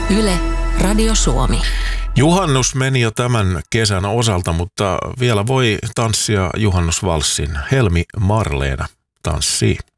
Yle, Radio Suomi. Juhannus meni jo tämän kesän osalta, mutta vielä voi tanssia juhannusvalssin. Helmi Marleena tanssii.